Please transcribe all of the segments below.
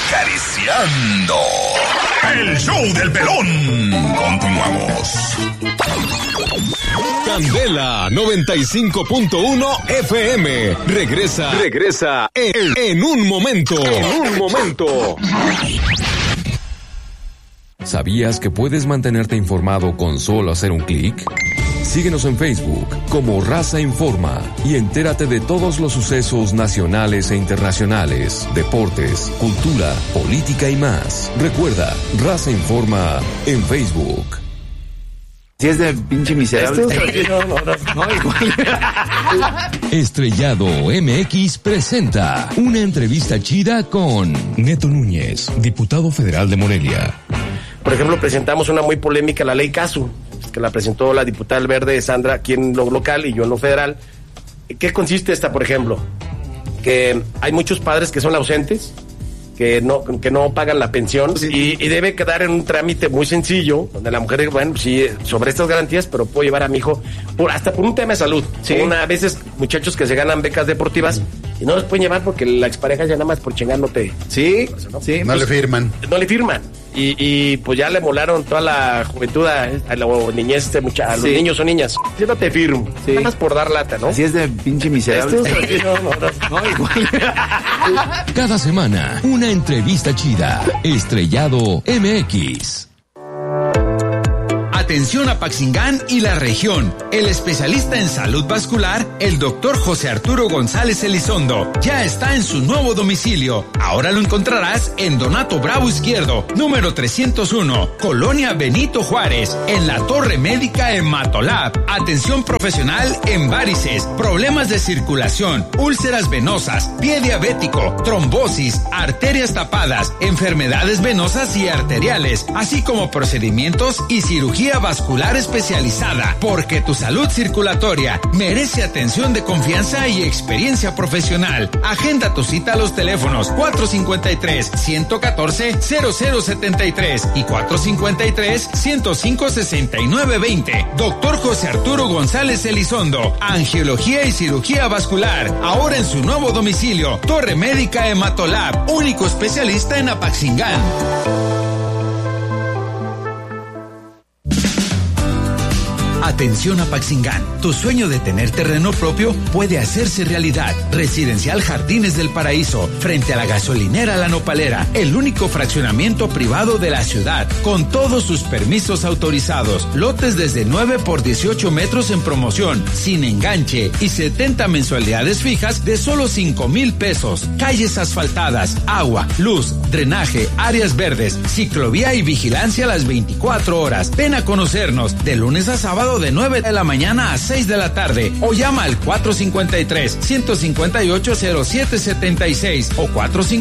Acariciando. El show del Pelón. Continuamos. Candela 95.1 FM. Regresa en un momento. ¿Sabías que puedes mantenerte informado con solo hacer un clic? Síguenos en Facebook como Raza Informa y entérate de todos los sucesos nacionales e internacionales, deportes, cultura, política y más. Recuerda, Raza Informa en Facebook. Si es de pinche miserable. No, igual. Estrellado MX presenta una entrevista chida con Neto Núñez, diputado federal de Morelia. Por ejemplo, presentamos una muy polémica, la ley Casu, que la presentó la diputada del Verde Sandra aquí en lo local y yo en lo federal. ¿Qué consiste esta, por ejemplo? Que hay muchos padres que son ausentes, que no pagan la pensión, sí. y debe quedar en un trámite muy sencillo, donde la mujer, bueno, sí, sobre estas garantías, pero puedo llevar a mi hijo hasta por un tema de salud. Sí. A veces muchachos que se ganan becas deportivas y no los pueden llevar porque la expareja ya nada más por chingar no te... Sí, ¿no? Sí. No le firman. No le firman. Y pues ya le molaron toda la juventud a la niñez, a los niños o niñas. Yo no te firmo. Sí. Nada más por dar lata, ¿no? Así es de pinche miserable. No, igual. Cada semana, una entrevista chida. Estrellado MX. Atención a Apaxingán y la región. El especialista en salud vascular, el doctor José Arturo González Elizondo, ya está en su nuevo domicilio. Ahora lo encontrarás en Donato Bravo Izquierdo, número 301, Colonia Benito Juárez, en la Torre Médica Hematolab. Atención profesional en varices, problemas de circulación, úlceras venosas, pie diabético, trombosis, arterias tapadas, enfermedades venosas y arteriales, así como procedimientos y cirugía vascular especializada, porque tu salud circulatoria merece atención de confianza y experiencia profesional. Agenda tu cita a los teléfonos 453-114-0073 y 453-105-6920. Doctor José Arturo González Elizondo, Angiología y Cirugía Vascular, ahora en su nuevo domicilio, Torre Médica Hematolab, único especialista en Apaxingán. Atención Apaxingán, tu sueño de tener terreno propio puede hacerse realidad. Residencial Jardines del Paraíso, frente a la gasolinera La Nopalera, el único fraccionamiento privado de la ciudad, con todos sus permisos autorizados, lotes desde 9 por 18 metros en promoción, sin enganche y 70 mensualidades fijas de solo 5,000 pesos. Calles asfaltadas, agua, luz, drenaje, áreas verdes, ciclovía y vigilancia a las 24 horas. Ven a conocernos de lunes a sábado de 9 de la mañana a 6 de la tarde o llama al 453-158-0776 o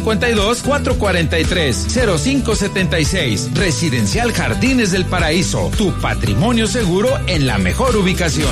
452-443-0576. Residencial Jardines del Paraíso, tu patrimonio seguro en la mejor ubicación.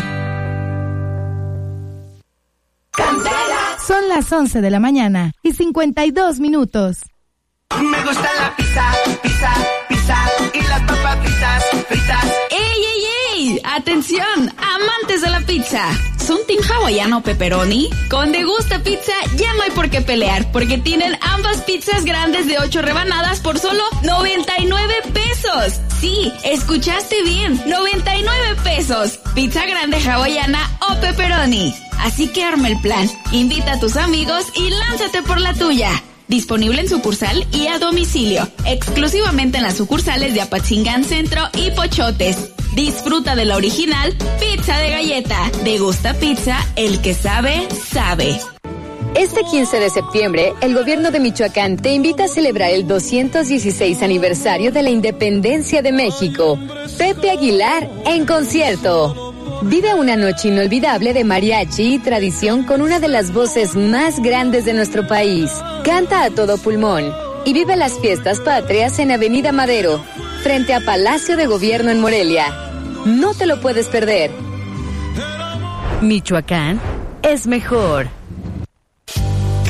Son las 11 de la mañana y 52 minutos. Me gusta la pizza y las papas fritas. ¡Ey! ¡Atención! ¡Amantes de la pizza! ¿Son team hawaiano o pepperoni? Con Degusta Pizza ya no hay por qué pelear, porque tienen ambas pizzas grandes de 8 rebanadas por solo 99 pesos. Sí, escuchaste bien, 99 pesos. Pizza grande hawaiana o pepperoni. Así que arma el plan, invita a tus amigos y lánzate por la tuya. Disponible en sucursal y a domicilio, exclusivamente en las sucursales de Apatzingán Centro y Pochotes. Disfruta de la original pizza de galleta. Degusta Pizza, el que sabe, sabe. Este 15 de septiembre, el gobierno de Michoacán te invita a celebrar el 216 aniversario de la independencia de México. Pepe Aguilar en concierto. Vive una noche inolvidable de mariachi y tradición con una de las voces más grandes de nuestro país. Canta a todo pulmón y vive las fiestas patrias en Avenida Madero, frente a Palacio de Gobierno en Morelia. No te lo puedes perder. Michoacán es mejor.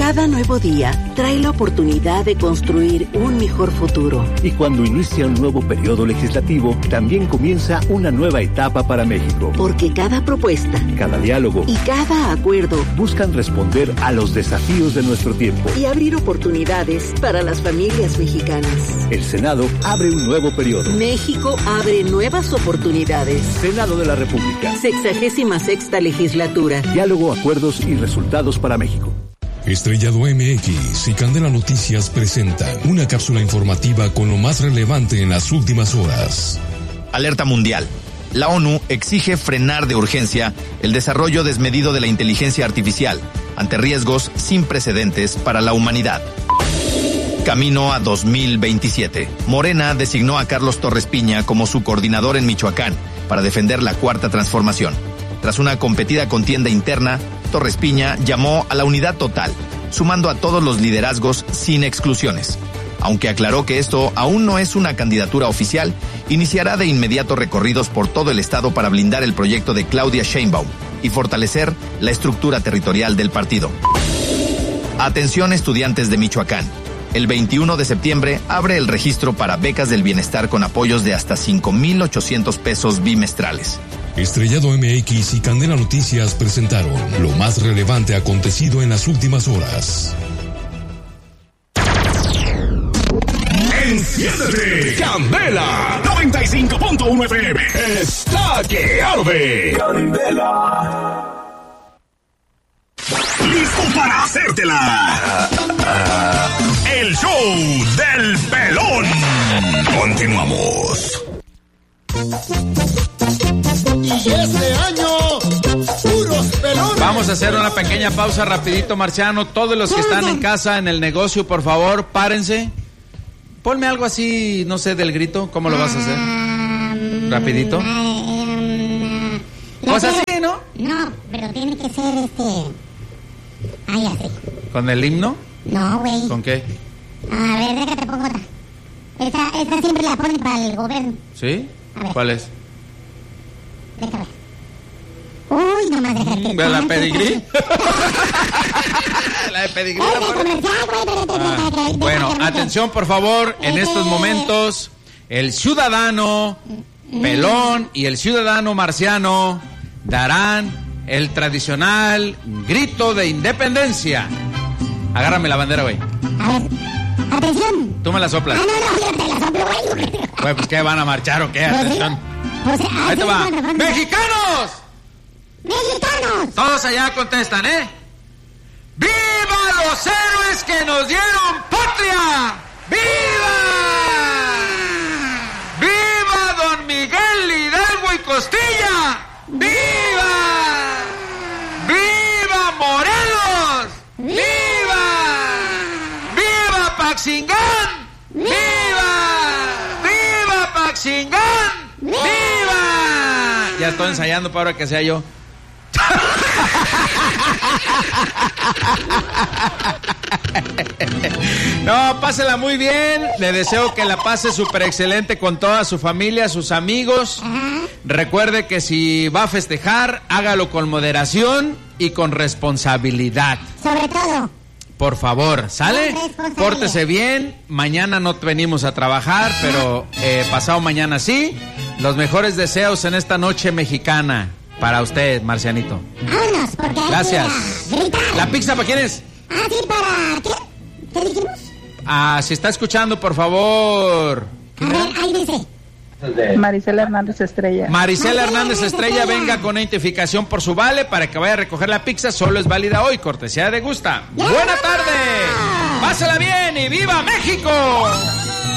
Cada nuevo día trae la oportunidad de construir un mejor futuro. Y cuando inicia un nuevo periodo legislativo, también comienza una nueva etapa para México. Porque cada propuesta, cada diálogo y cada acuerdo buscan responder a los desafíos de nuestro tiempo y abrir oportunidades para las familias mexicanas. El Senado abre un nuevo periodo. México abre nuevas oportunidades. Senado de la República. 66ª legislatura. Diálogo, acuerdos y resultados para México. Estrellado MX y Candela Noticias presentan una cápsula informativa con lo más relevante en las últimas horas. Alerta mundial. La ONU exige frenar de urgencia el desarrollo desmedido de la inteligencia artificial ante riesgos sin precedentes para la humanidad. Camino a 2027. Morena designó a Carlos Torres Piña como su coordinador en Michoacán para defender la Cuarta Transformación. Tras una competida contienda interna, Torres Piña llamó a la unidad total, sumando a todos los liderazgos sin exclusiones. Aunque aclaró que esto aún no es una candidatura oficial, iniciará de inmediato recorridos por todo el estado para blindar el proyecto de Claudia Sheinbaum y fortalecer la estructura territorial del partido. Atención, estudiantes de Michoacán. El 21 de septiembre abre el registro para becas del bienestar con apoyos de hasta 5,800 pesos bimestrales. Estrellado MX y Candela Noticias presentaron lo más relevante acontecido en las últimas horas. Enciéndete, Candela 95.1 FM está que arde. Candela. Listo para hacértela. El show del pelón. Continuamos. Y este año, puros pelones. Vamos a hacer una pequeña pausa rapidito, Marciano. Todos los que están en casa, en el negocio, por favor, párense. Ponme algo así, no sé, del grito. ¿Cómo lo vas a hacer? Rapidito. Pues así, ¿no? No, pero tiene que ser Ay, así. ¿Con el himno? No, güey. ¿Con qué? A ver, déjate pongo otra. Esta siempre la ponen para el gobierno. ¿Sí? A ver. ¿Cuál es? Déjame. Uy, nomás déjate. ¿La Pedigrí? La de Pedigrí. Bueno, atención por favor, en estos momentos, el ciudadano pelón y el ciudadano marciano darán el tradicional grito de independencia. Agárrame la bandera, güey. A ver, atención. Tú me la soplas. No, yo te la soplo, güey. Güey, pues ¿qué van a marchar o qué? Atención. Ahí te va. ¡Mexicanos! ¡Mexicanos! Todos allá contestan, ¿eh? ¡Viva los héroes que nos dieron patria! ¡Viva! ¡Viva don Miguel Hidalgo y Costilla! ¡Viva! ¡Viva Morelos! ¡Viva! ¡Viva Paxingán! ¡Viva! ¡Viva Paxingán! ¡Viva! Ya estoy ensayando para que sea yo. No, pásela muy bien. Le deseo que la pase súper excelente con toda su familia, sus amigos. Recuerde que si va a festejar, hágalo con moderación y con responsabilidad. Sobre todo. Por favor, ¿sale? Pórtese bien. Mañana no venimos a trabajar, pero pasado mañana sí. Los mejores deseos en esta noche mexicana. Para usted, Marcianito. Vámonos, porque gracias. ¿La pizza para quién es? Ah, sí, para... ¿Qué dijimos? Ah, si está escuchando, por favor. A ver, ahí dice. Maricela Hernández Estrella. Maricela Hernández Estrella, venga con identificación por su vale para que vaya a recoger la pizza. Solo es válida hoy, cortesía de Gusta. ¡Buena tarde! ¡Pásala bien y viva México!